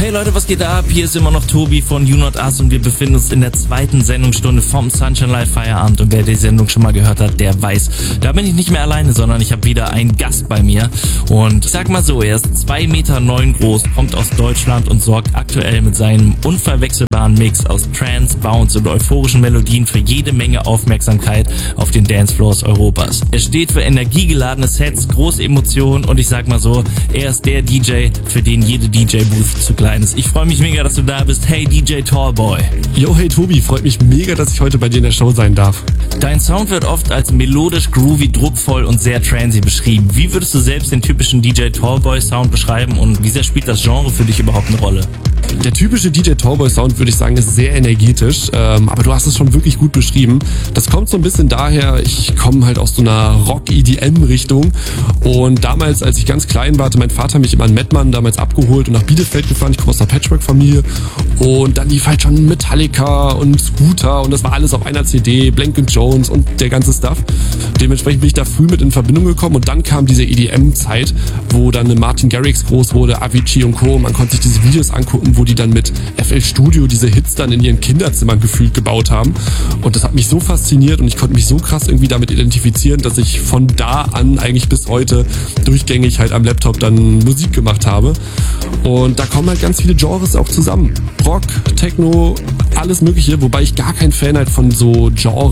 Hey Leute, was geht ab? Hier ist immer noch Tobi von You Not Us und wir befinden uns in der zweiten Sendungsstunde vom Sunshine Live Feierabend. Und wer die Sendung schon mal gehört hat, der weiß, da bin ich nicht mehr alleine, sondern ich habe wieder einen Gast bei mir. Und ich sag mal so, er ist 2,9 Meter groß, kommt aus Deutschland und sorgt aktuell mit seinem unverwechselbaren Mix aus Trance, Bounce und euphorischen Melodien für jede Menge Aufmerksamkeit auf den Dancefloors Europas. Er steht für energiegeladene Sets, große Emotionen und ich sag mal so, er ist der DJ, für den jede DJ-Booth zu klein ist. Ich freue mich mega, dass du da bist. Hey DJ Tallboy. Yo, hey Tobi, freut mich mega, dass ich heute bei dir in der Show sein darf. Dein Sound wird oft als melodisch, groovy, druckvoll und sehr trancy beschrieben. Wie würdest du selbst den typischen DJ Tallboy Sound beschreiben und wie sehr spielt das Genre für dich überhaupt eine Rolle? Der typische DJ Tallboy Sound, würde ich sagen, ist sehr energetisch, aber du hast es schon wirklich gut beschrieben. Das kommt so ein bisschen daher, ich komme halt aus so einer Rock-EDM-Richtung und damals, als ich ganz klein war, hatte mein Vater mich immer in Mettmann damals abgeholt und nach Bielefeld gefahren. Ich komme aus einer Patchwork-Familie und dann lief halt schon Metallica und Scooter und das war alles auf einer CD, Blank & Jones und der ganze Stuff. Dementsprechend bin ich da früh mit in Verbindung gekommen und dann kam diese EDM-Zeit, wo dann eine Martin Garrix groß wurde, Avicii und Co. Man konnte sich diese Videos angucken, wo die dann mit FL Studio diese Hits dann in ihren Kinderzimmern gefühlt gebaut haben. Und das hat mich so fasziniert und ich konnte mich so krass irgendwie damit identifizieren, dass ich von da an eigentlich bis heute durchgängig halt am Laptop dann Musik gemacht habe. Und da kommen halt ganz viele Genres auch zusammen. Rock, Techno, alles mögliche, wobei ich gar kein Fan halt von so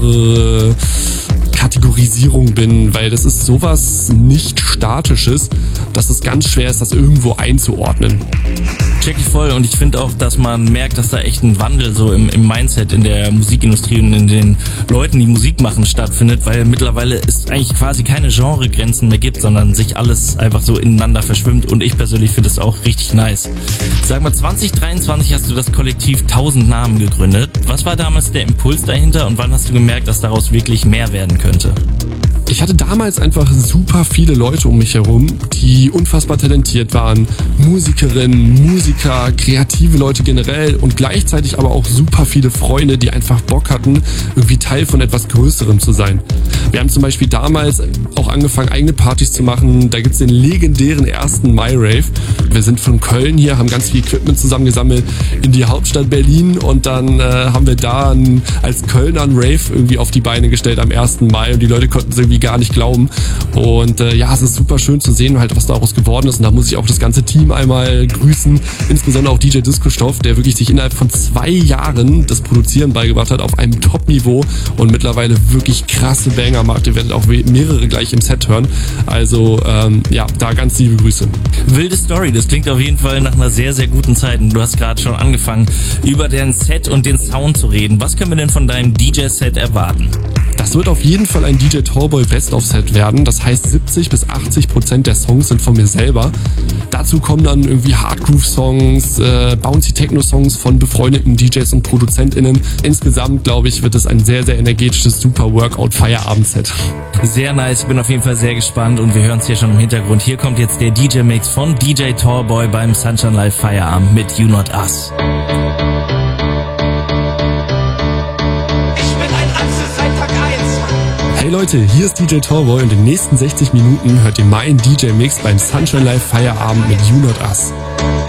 Genre-Kategorisierung bin, weil das ist sowas nicht Statisches, dass es ganz schwer ist, das irgendwo einzuordnen. Check ich voll und ich finde auch, dass man merkt, dass da echt ein Wandel so im Mindset in der Musikindustrie und in den Leuten, die Musik machen, stattfindet, weil mittlerweile es eigentlich quasi keine Genregrenzen mehr gibt, sondern sich alles einfach so ineinander verschwimmt und ich persönlich finde es auch richtig nice. Sag mal, 2023 hast du das Kollektiv 1000 Namen gegründet. Was war damals der Impuls dahinter und wann hast du gemerkt, dass daraus wirklich mehr werden könnte? Ich hatte damals einfach super viele Leute um mich herum, die unfassbar talentiert waren. Musikerinnen, Musiker, kreative Leute generell und gleichzeitig aber auch super viele Freunde, die einfach Bock hatten, irgendwie Teil von etwas Größerem zu sein. Wir haben zum Beispiel damals auch angefangen, eigene Partys zu machen. Da gibt's den legendären ersten MyRave. Wir sind von Köln hier, haben ganz viel Equipment zusammengesammelt in die Hauptstadt Berlin und dann haben wir da als Kölner einen Rave irgendwie auf die Beine gestellt am 1. Mai und die Leute konnten es irgendwie gar nicht glauben. Und ja, es ist super schön zu sehen, halt, was daraus geworden ist. Und da muss ich auch das ganze Team einmal grüßen, insbesondere auch DJ Disco-Stoff, der wirklich sich innerhalb von 2 Jahren das Produzieren beigebracht hat auf einem Top-Niveau und mittlerweile wirklich krasse Banger macht. Ihr werdet auch mehrere gleich im Set hören. Also ja, da ganz liebe Grüße. Wilde Story, das klingt auf jeden Fall nach einer sehr, sehr guten Zeit. Und du hast gerade schon angefangen, über dein Set und den Sound zu reden. Was können wir denn von deinem DJ-Set erwarten? Das wird auf jeden Fall ein DJ Tallboy Best-of-Set werden. Das heißt, 70-80% der Songs sind von mir selber. Dazu kommen dann irgendwie Hardgroove-Songs, bouncy Techno-Songs von befreundeten DJs und ProduzentInnen. Insgesamt, glaube ich, wird es ein sehr, sehr energetisches Super-Workout-Feierabend-Set. Sehr nice, ich bin auf jeden Fall sehr gespannt und wir hören es hier schon im Hintergrund. Hier kommt jetzt der DJ-Mix von DJ Tallboy beim Sunshine Live Feierabend mit You Not Us. Hey Leute, hier ist DJ Tallboy und in den nächsten 60 Minuten hört ihr meinen DJ-Mix beim Sunshine Live Feierabend mit You Not Us.